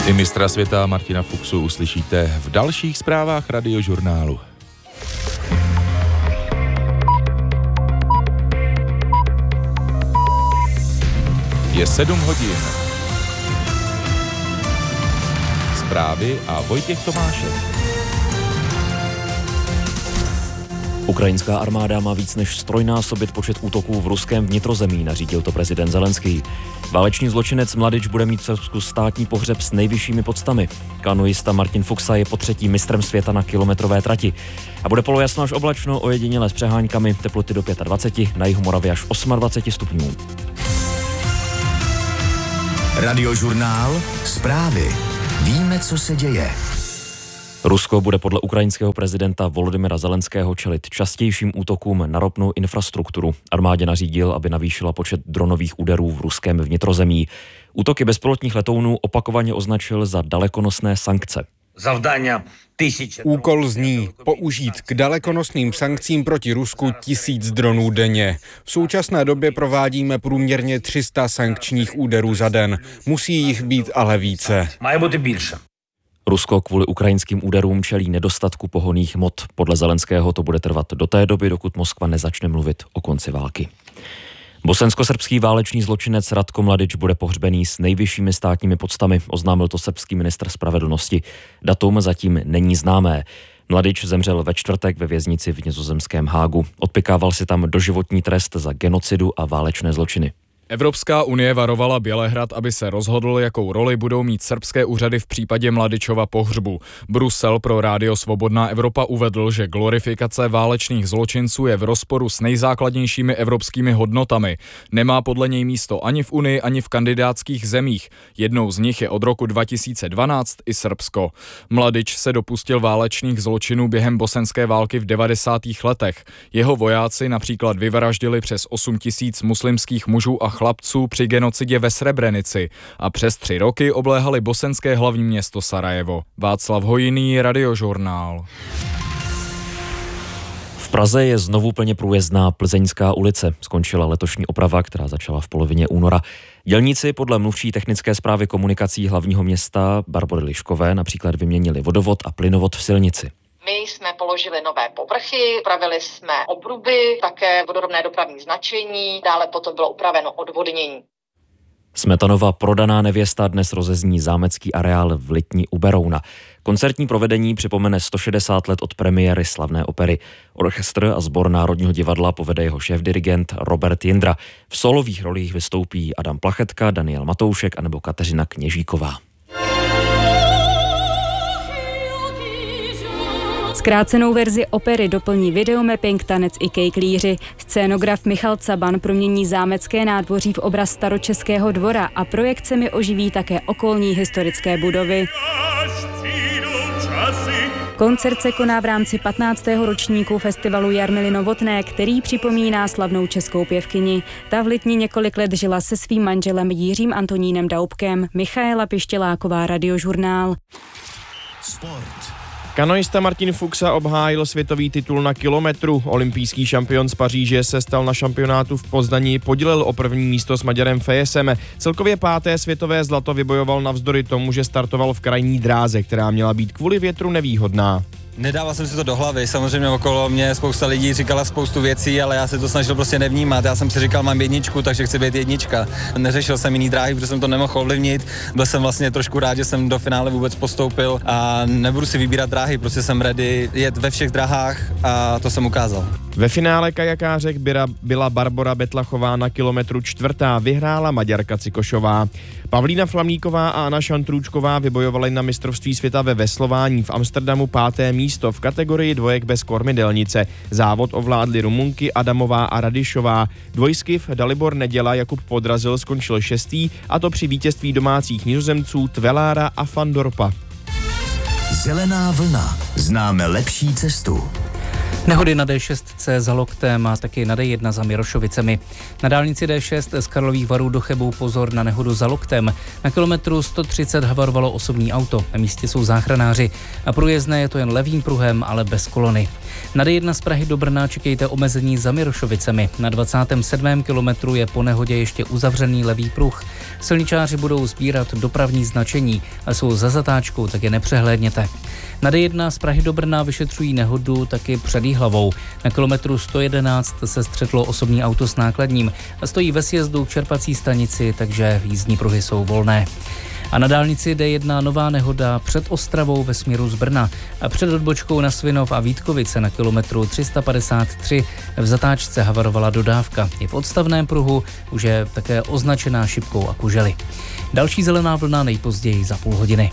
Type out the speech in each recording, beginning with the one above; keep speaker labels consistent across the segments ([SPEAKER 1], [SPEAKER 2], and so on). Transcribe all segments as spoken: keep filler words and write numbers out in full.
[SPEAKER 1] I mistra světa Martina Fuchsu uslyšíte v dalších zprávách Radiožurnálu. Je sedm hodin. Zprávy a Vojtěch Tomášek.
[SPEAKER 2] Ukrajinská armáda má víc než strojnásobit počet útoků v ruském vnitrozemí, nařídil to prezident Zelenský. Válečný zločinec Mladič bude mít v Srbsku státní pohřeb s nejvyššími poctami. Kanoista Martin Fuxa je potřetí mistrem světa na kilometrové trati. A bude polojasno až oblačno, ojediněle s přeháňkami, teploty do dvacet pět, na jihu Moravy až dvacet osm stupňů.
[SPEAKER 3] Radiožurnál, zprávy. Víme, co se děje.
[SPEAKER 2] Rusko bude podle ukrajinského prezidenta Volodymyra Zelenského čelit častějším útokům na ropnou infrastrukturu. Armádě nařídil, aby navýšila počet dronových úderů v ruském vnitrozemí. Útoky bezpilotních letounů opakovaně označil za dalekonosné sankce.
[SPEAKER 4] Úkol zní použít k dalekonosným sankcím proti Rusku tisíc dronů denně. V současné době provádíme průměrně tři sta sankčních úderů za den. Musí jich být ale více.
[SPEAKER 2] Rusko kvůli ukrajinským úderům čelí nedostatku pohonných hmot. Podle Zelenského to bude trvat do té doby, dokud Moskva nezačne mluvit o konci války. Bosensko-srbský válečný zločinec Ratko Mladič bude pohřbený s nejvyššími státními poctami, oznámil to srbský ministr spravedlnosti. Datum zatím není známé. Mladič zemřel ve čtvrtek ve věznici v nizozemském Hágu. Odpykával si tam doživotní trest za genocidu a válečné zločiny.
[SPEAKER 5] Evropská unie varovala Bělehrad, aby se rozhodl, jakou roli budou mít srbské úřady v případě Mladičova pohřbu. Brusel pro Rádio Svobodná Evropa uvedl, že glorifikace válečných zločinců je v rozporu s nejzákladnějšími evropskými hodnotami. Nemá podle něj místo ani v Unii, ani v kandidátských zemích. Jednou z nich je od roku dva tisíce dvanáct i Srbsko. Mladič se dopustil válečných zločinů během bosenské války v devadesátých letech. Jeho vojáci například vyvraždili přes osm tisíc muslimských mužů a chlapců při genocidě ve Srebrenici a přes tři roky obléhali bosenské hlavní město Sarajevo. Václav Hojný, Radiožurnál.
[SPEAKER 2] V Praze je znovu plně průjezdná Plzeňská ulice. Skončila letošní oprava, která začala v polovině února. Dělníci podle mluvčí technické správy komunikací hlavního města Barbory Liškové například vyměnili vodovod a plynovod v silnici.
[SPEAKER 6] My jsme položili nové povrchy, upravili jsme obruby, také vodorovné dopravní značení, dále potom bylo upraveno odvodnění.
[SPEAKER 2] Smetanova Prodaná nevěsta dnes rozezní zámecký areál v Litni u Berouna. Koncertní provedení připomene sto šedesát let od premiéry slavné opery. Orchestr a sbor Národního divadla povede jeho šéfdirigent Robert Jindra. V solových rolích vystoupí Adam Plachetka, Daniel Matoušek anebo Kateřina Kněžíková.
[SPEAKER 7] Zkrácenou verzi opery doplní videomapping, tanec i kejklíři. Scénograf Michal Caban promění zámecké nádvoří v obraz staročeského dvora a projekcemi oživí také okolní historické budovy. Koncert se koná v rámci patnáctého ročníku festivalu Jarmily Novotné, který připomíná slavnou českou pěvkyni. Ta v Litni několik let žila se svým manželem Jiřím Antonínem Daubkem. Michaela Pištěláková, Radiožurnál.
[SPEAKER 3] Sport.
[SPEAKER 8] Kanoista Martin Fuxa obhájil světový titul na kilometru. Olympijský šampion z Paříže se stal na šampionátu v Poznani, podílel o první místo s Maďarem Fejesem. Celkově páté světové zlato vybojoval navzdory tomu, že startoval v krajní dráze, která měla být kvůli větru nevýhodná.
[SPEAKER 9] Nedával jsem si to do hlavy, samozřejmě okolo mě spousta lidí říkala spoustu věcí, ale já se to snažil prostě nevnímat. Já jsem si říkal, mám jedničku, takže chci být jednička. Neřešil jsem jiný dráhy, protože jsem to nemohl ovlivnit. Byl jsem vlastně trošku rád, že jsem do finále vůbec postoupil a nebudu si vybírat dráhy, prostě jsem ready jet ve všech dráhách a to jsem ukázal.
[SPEAKER 8] Ve finále kajakářek byla Barbora Betlachová na kilometru čtvrtá, vyhrála Maďarka Cikošová. Pavlína Flamíková a Anna Šantrůčková vybojovaly na mistrovství světa ve veslování v Amsterdamu páté místo v kategorii dvojek bez kormidelnice. Závod ovládly Rumunky Adamová a Radišová. Dvojskyv Dalibor Neděla Jakub Podrazil skončil šestý, a to při vítězství domácích Nizozemců Tvelára a Van Dorpa.
[SPEAKER 3] Zelená vlna. Známe lepší cestu.
[SPEAKER 10] Nehody na D šest C za Loktem a taky na D jedna za Mirošovicemi. Na dálnici D šest z Karlových Varů do Chebu pozor na nehodu za Loktem. Na kilometru sto třicet havarovalo osobní auto. Na místě jsou záchranáři a průjezdné je to jen levým pruhem, ale bez kolony. Na D jedna z Prahy do Brna čekejte omezení za Mirošovicemi. Na dvacátém sedmém kilometru je po nehodě ještě uzavřený levý pruh. Silničáři budou sbírat dopravní značení a jsou za zatáčkou, tak je nepřehlédněte. Na D jedna z Prahy do Brna vyšetřují nehodu taky před Jihlavou. Na kilometru sto jedenáct se střetlo osobní auto s nákladním a stojí ve sjezdu k čerpací stanici, takže jízdní pruhy jsou volné. A na dálnici D jedna nová nehoda před Ostravou ve směru z Brna a před odbočkou na Svinov a Vítkovice na kilometru tři sta padesát tři v zatáčce havarovala dodávka. Je v odstavném pruhu, už je také označená šipkou a kužely. Další zelená vlna nejpozději za půl hodiny.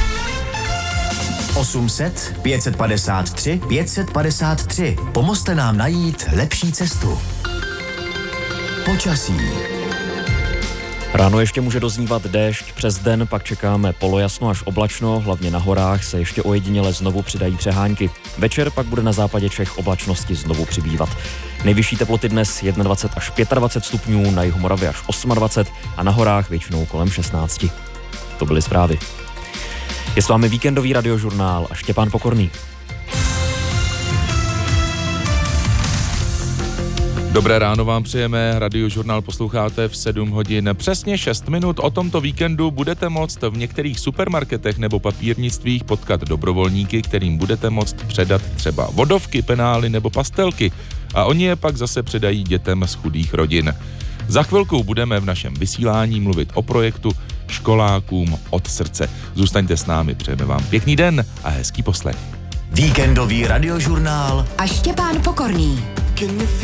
[SPEAKER 3] osm set pět set padesát tři pět set padesát tři. Pomozte nám najít lepší cestu. Počasí.
[SPEAKER 2] Ráno ještě může doznívat déšť, přes den pak čekáme polojasno až oblačno, hlavně na horách se ještě ojediněle znovu přidají přehánky. Večer pak bude na západě Čech oblačnosti znovu přibývat. Nejvyšší teploty dnes dvacet jedna až dvacet pět stupňů, na jihu Moravy až dvacet osm a na horách většinou kolem šestnáct. To byly zprávy. Je s vámi víkendový radiožurnál a Štěpán Pokorný.
[SPEAKER 1] Dobré ráno vám přejeme, Radiožurnál posloucháte v sedm hodin přesně šest minut. O tomto víkendu budete moct v některých supermarketech nebo papírnictvích potkat dobrovolníky, kterým budete moct předat třeba vodovky, penály nebo pastelky a oni je pak zase předají dětem z chudých rodin. Za chvilku budeme v našem vysílání mluvit o projektu Školákům od srdce. Zůstaňte s námi, přejeme vám pěkný den a hezký poslech.
[SPEAKER 3] Víkendový radiožurnál
[SPEAKER 11] a Štěpán Pokorný.